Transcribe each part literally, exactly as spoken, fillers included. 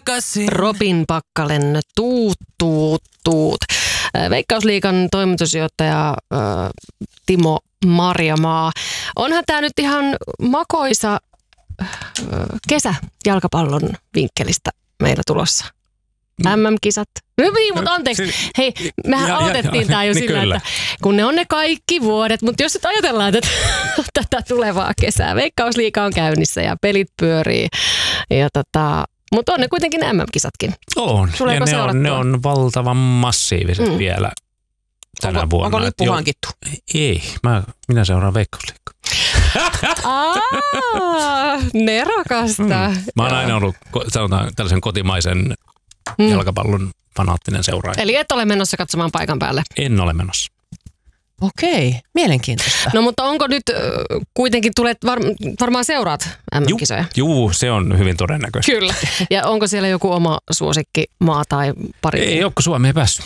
takaisin. Robin Pakkalen, tuut, tuut, tuut. Veikkausliigan toimitusjohtaja äh, Timo Marjamaa. Onhan tämä nyt ihan makoisa äh, kesä jalkapallon vinkkelistä meillä tulossa. M M-kisat. Hyvin, mutta anteeksi. Hei, mehän ja, aloitettiin tämä jo niin sillä, kyllä. Että kun ne on ne kaikki vuodet, mutta jos nyt ajatellaan tätä, tätä tulevaa kesää, Veikkausliiga on käynnissä ja pelit pyörii. Ja tota, mutta on ne kuitenkin M M-kisatkin. On, ja ne on, ne on valtavan massiiviset mm. vielä tänä onko, vuonna. Onko lippu hankittu? Ei, mä, minä seuraan Veikkausliigaa. Aa, ne rakastaa. Mm. Mä oon aina ollut, sanotaan, tällaisen kotimaisen mm. jalkapallon fanaattinen seuraaja. Eli et ole menossa katsomaan paikan päälle? En ole menossa. Okei, mielenkiintoista. No mutta onko nyt äh, kuitenkin tulet, var, varmaan seuraat M M-kisoja? Juu, se on hyvin todennäköistä. Kyllä. Ja onko siellä joku oma suosikki maa tai pari? Ei ole, kun Suomi ei päässyt.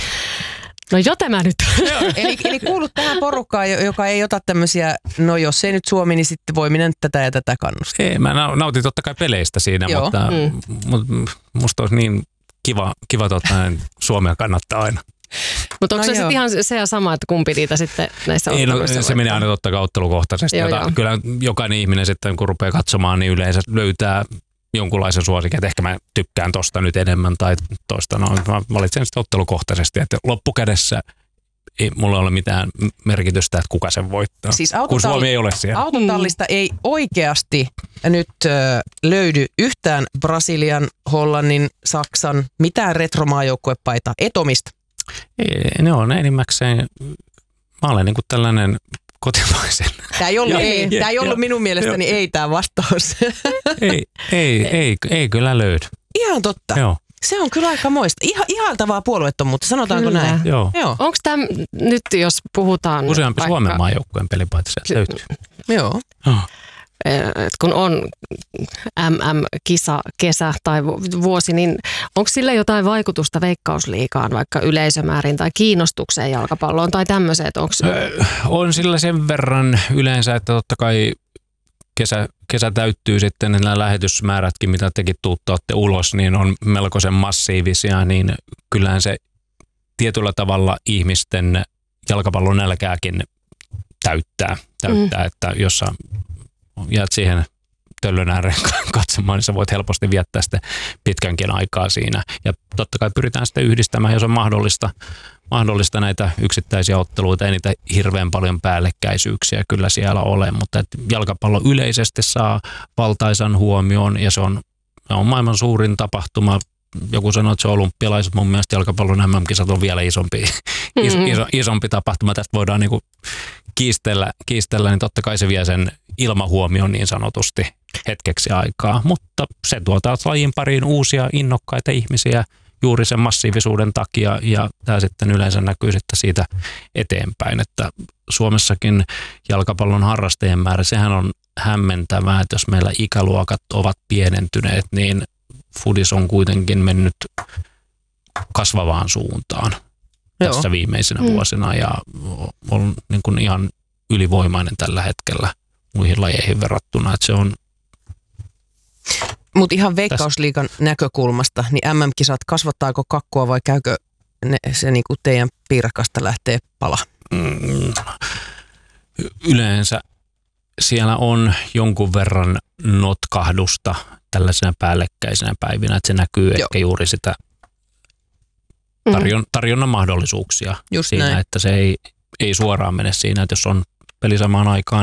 No jo tämä nyt. eli, eli kuulut tähän porukkaan, joka ei ota tämmöisiä, no jos ei nyt Suomi, niin sitten voi minä tätä ja tätä kannustaa. Ei, mä nautin totta kai peleistä siinä, Joo. mutta mm. musta olisi niin kiva, kiva totta, Suomea kannattaa aina. Mutta onko no se sitten ihan se ja sama, että kumpi niitä sitten näissä ei, no, se menee aina totta kai ottelukohtaisesti. Joo, jota, kyllä jokainen ihminen sitten, kun rupeaa katsomaan, niin yleensä löytää jonkunlaisen suosikin, että ehkä mä tykkään tosta nyt enemmän tai tosta. No, mä valitsen sitä ottelukohtaisesti, että loppukädessä ei mulla ole mitään merkitystä, että kuka sen voittaa, siis autotalli- kun Suomi ei ole siellä. Autotallista ei oikeasti nyt ö, löydy yhtään Brasilian, Hollannin, Saksan, mitään retromaajoukkuepaita etomista. Ei, ne on enimmäkseen, mä olen niin kuin tällainen kotimaisen. Tämä ei ollut, ei, ei, tämä ei ollut minun mielestäni ei tämä vastaus. Ei, ei, ei, ei kyllä löydy. Ihan totta. Joo. Se on kyllä aika moista. Iha, ihaltavaa puolueettomuutta, sanotaanko kyllä. näin? Joo. Joo. Onko tämä nyt, jos puhutaan... Useampi vaikka... Suomen maajoukkueen pelipaita sieltä löytyy. Joo. Oh. Et kun on M M-kisa, kesä tai vuosi, niin onko sillä jotain vaikutusta Veikkausliigaan, vaikka yleisömäärin tai kiinnostukseen jalkapalloon tai tämmöiseen? Öö, on sillä sen verran yleensä, että totta kai kesä, kesä täyttyy sitten, nämä lähetysmäärätkin, mitä tekin tuuttaatte ulos, niin on melkoisen massiivisia, niin kyllähän se tietyllä tavalla ihmisten jalkapallon nälkääkin täyttää, täyttää mm. että jos sä jäät siihen töllön ääreen katsomaan, niin sä voit helposti viettää sitten pitkänkin aikaa siinä. Ja totta kai pyritään sitten yhdistämään, jos on mahdollista, mahdollista näitä yksittäisiä otteluita, ei niitä hirveän paljon päällekkäisyyksiä kyllä siellä ole, mutta että jalkapallo yleisesti saa valtaisan huomioon ja se on, on maailman suurin tapahtuma. Joku sanoo, että se on olympialaiset, mun mielestä jalkapallon M M-kisat on vielä isompi, iso, mm-hmm. iso, isompi tapahtuma. Tästä voidaan niinku kiistellä, kiistellä, niin totta kai se vie sen ilmahuomion niin sanotusti hetkeksi aikaa, mutta se tuo taas lajin pariin uusia innokkaita ihmisiä juuri sen massiivisuuden takia ja tämä sitten yleensä näkyy sitten siitä eteenpäin, että Suomessakin jalkapallon harrastajien määrä, sehän on hämmentävää, että jos meillä ikäluokat ovat pienentyneet, niin fudis on kuitenkin mennyt kasvavaan suuntaan Joo. tässä viimeisinä mm. vuosina ja on niin kuin ihan ylivoimainen tällä hetkellä muihin lajeihin verrattuna, että se on... Mutta ihan Veikkausliigan tästä näkökulmasta, niin M M-kisat, kasvattaako kakkua vai käykö ne, se niinku teidän piirakasta lähtee pala? Mm, yleensä siellä on jonkun verran notkahdusta tällaisena päällekkäisenä päivinä, että se näkyy Joo. ehkä juuri sitä tarjon, tarjonnan mahdollisuuksia Just siinä, näin. että se ei, ei suoraan mene siinä, että jos on peli samaan aikaan,